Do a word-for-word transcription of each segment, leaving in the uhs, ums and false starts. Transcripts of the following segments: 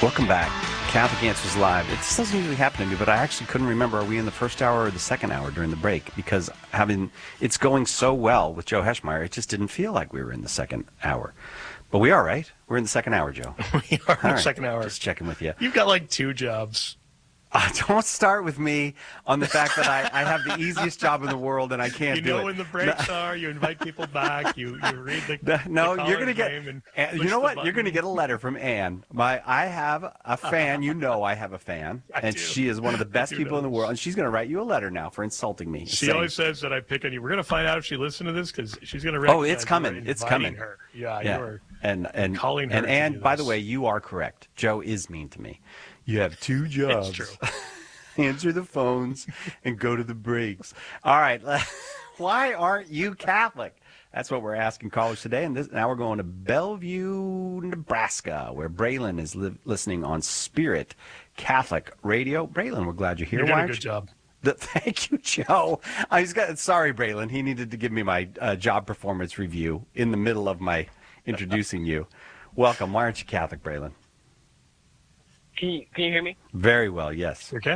Welcome back. Catholic Answers Live. It just doesn't usually happen to me, but I actually couldn't remember, are we in the first hour or the second hour during the break? Because having it's going so well with Joe Heschmeyer, it just didn't feel like we were in the second hour. But we are, right? We're in the second hour, Joe. We are in All the right. second hour. Just checking with you. You've got like two jobs. Uh, don't start with me on the fact that I, I have the easiest job in the world and I can't You do know it. when the breaks are. You invite people back. You you read the, The- no, the you're gonna caller's get. name and Ann- you push know the what? You're gonna button. get a letter from Anne. My, I have a fan. You know, I have a fan, I and do. she is one of the best do people in the know world. And she's gonna write you a letter now for insulting me. She saying- always says that I pick on you. We're gonna find out if she listened to this because she's gonna. Oh, it's recognize you coming. were It's inviting coming. Her. Yeah, Yeah, you were. and and calling her and to Anne. do By the this. way, you are correct. Joe is mean to me. You have two jobs. It's true. Answer the phones and go to the breaks. All right. Why aren't you Catholic? That's what we're asking callers today. And this, now we're going to Bellevue, Nebraska, where Braylon is li- listening on Spirit Catholic Radio. Braylon, we're glad you're here. You're Why doing a aren't good you- job. The, thank you, Joe. I was got, sorry, Braylon. He needed to give me my uh, job performance review in the middle of my introducing you. Welcome. Why aren't you Catholic, Braylon? Can you, can you hear me? Very well, yes. Okay.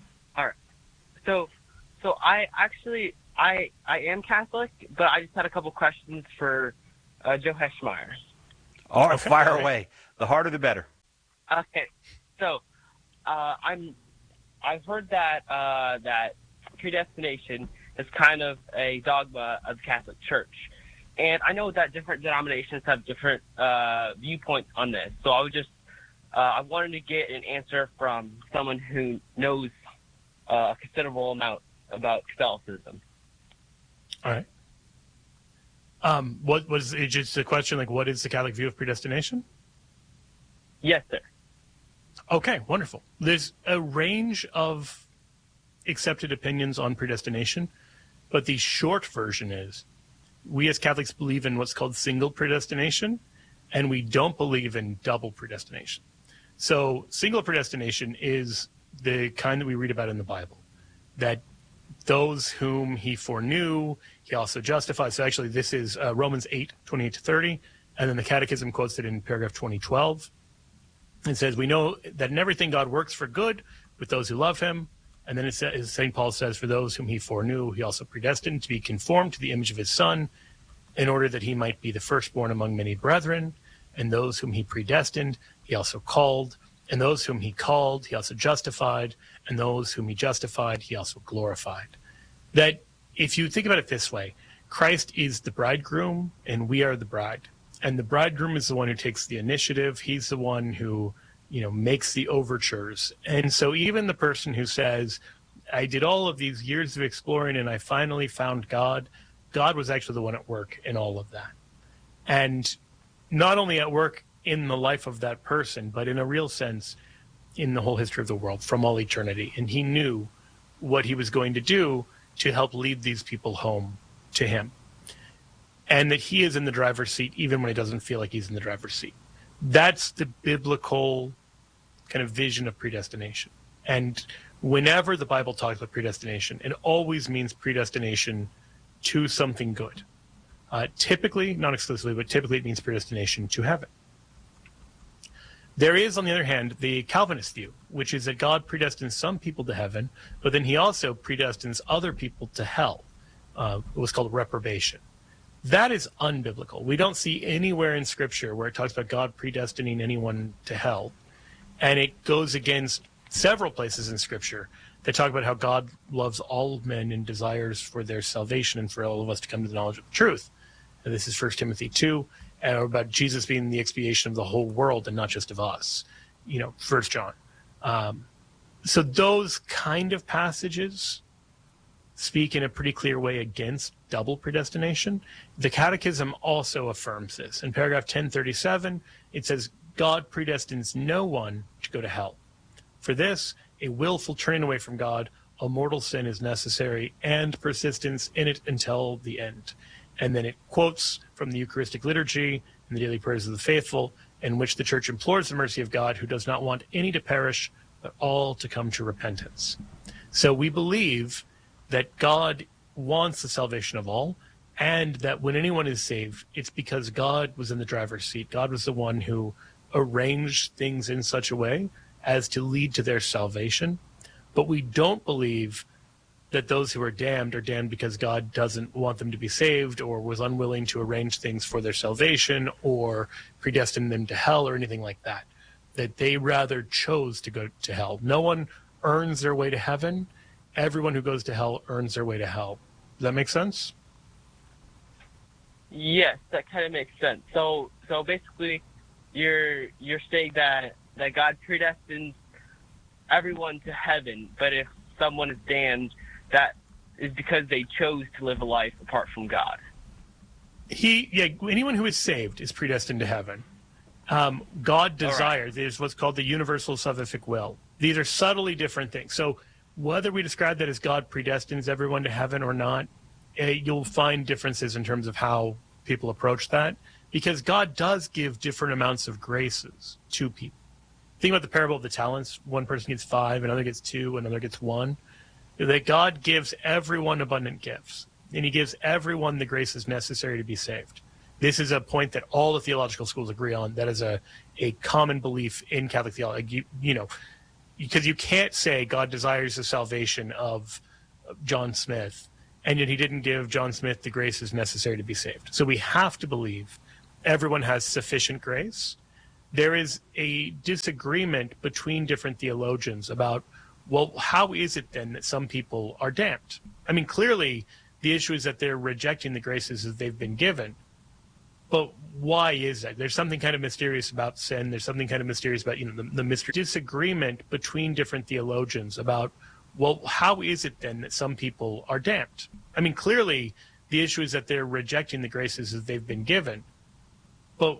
So, so I actually I I am Catholic, but I just had a couple questions for uh, Joe Heschmeyer. All right, Okay. fire All right. away. The harder, the better. Okay, so uh, I'm I've heard that uh, that predestination is kind of a dogma of the Catholic Church, and I know that different denominations have different uh, viewpoints on this. So I was just uh, I wanted to get an answer from someone who knows uh, a considerable amount about Catholicism. All right. Um, what was it? Just a question like, what is the Catholic view of predestination? Yes, sir. Okay, wonderful. There's a range of accepted opinions on predestination, but the short version is we as Catholics believe in what's called single predestination, and we don't believe in double predestination. So single predestination is the kind that we read about in the Bible, that those whom he foreknew, he also justified. So actually this is uh, Romans eight, twenty-eight to thirty, and then the Catechism quotes it in paragraph twenty twelve. It says, we know that in everything God works for good with those who love him. And then it says, Saint Paul says, for those whom he foreknew, he also predestined to be conformed to the image of his Son, in order that he might be the firstborn among many brethren. And those whom he predestined, he also called. And those whom he called, he also justified. And those whom he justified, he also glorified. That if you think about it this way, Christ is the bridegroom and we are the bride. And the bridegroom is the one who takes the initiative. He's the one who, you know, makes the overtures. And so even the person who says, I did all of these years of exploring and I finally found God, God was actually the one at work in all of that. And not only at work in the life of that person, but in a real sense, in the whole history of the world from all eternity. And he knew what he was going to do to help lead these people home to him. And that he is in the driver's seat even when he doesn't feel like he's in the driver's seat. That's the biblical kind of vision of predestination. And whenever the Bible talks about predestination, it always means predestination to something good. Uh, typically, not exclusively, but typically it means predestination to heaven. There is, on the other hand, the Calvinist view, which is that God predestines some people to heaven, but then he also predestines other people to hell. Uh, what's called reprobation. That is unbiblical. We don't see anywhere in Scripture where it talks about God predestining anyone to hell. And it goes against several places in Scripture that talk about how God loves all men and desires for their salvation and for all of us to come to the knowledge of the truth. And this is First Timothy two, and about Jesus being the expiation of the whole world and not just of us. You know, First John. Um, so those kind of passages speak in a pretty clear way against double predestination. The Catechism also affirms this. In paragraph ten thirty-seven, it says, God predestines no one to go to hell. For this, a willful turning away from God, a mortal sin is necessary, and persistence in it until the end. And then it quotes from the Eucharistic liturgy and the daily prayers of the faithful, in which the Church implores the mercy of God, who does not want any to perish, but all to come to repentance. So we believe that God wants the salvation of all, and that when anyone is saved, it's because God was in the driver's seat. God was the one who arrange things in such a way as to lead to their salvation. But we don't believe that those who are damned are damned because God doesn't want them to be saved or was unwilling to arrange things for their salvation or predestine them to hell or anything like that. That they rather chose to go to hell. No one earns their way to heaven. Everyone who goes to hell earns their way to hell. Does that make sense? Yes, that kind of makes sense. So, so basically, you're you're saying that that God predestines everyone to heaven, but if someone is damned, that is because they chose to live a life apart from God. He, yeah, anyone who is saved is predestined to heaven. Um, God desires, right. is what's called the universal salvific will. These are subtly different things. So whether we describe that as God predestines everyone to heaven or not, uh, you'll find differences in terms of how people approach that, because God does give different amounts of graces to people. Think about the parable of the talents. One person gets five, another gets two, another gets one. That God gives everyone abundant gifts, and he gives everyone the graces necessary to be saved. This is a point that all the theological schools agree on. That is a, a common belief in Catholic theology. You, you know, because you can't say God desires the salvation of John Smith, and yet he didn't give John Smith the graces necessary to be saved. So we have to believe everyone has sufficient grace. There is a disagreement between different theologians about, well, how is it then that some people are damned? I mean, clearly the issue is that they're rejecting the graces that they've been given. But why is that? There's something kind of mysterious about sin. There's something kind of mysterious about, you know, the, the mystery. Disagreement between different theologians about, well, how is it then that some people are damned? I mean, clearly the issue is that they're rejecting the graces that they've been given.